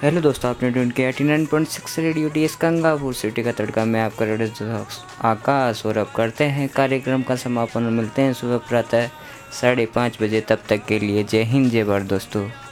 Hello दोस्तों, आपने tune किया 89.6 रेडियो टीएस गंगापुर सिटी का तड़का में आपका रेडियो आकाश। और अब करते हैं कार्यक्रम का समापन और मिलते हैं सुबह प्रातः 5:30 बजे। तब तक के लिए जय हिंद, जय भारत दोस्तों।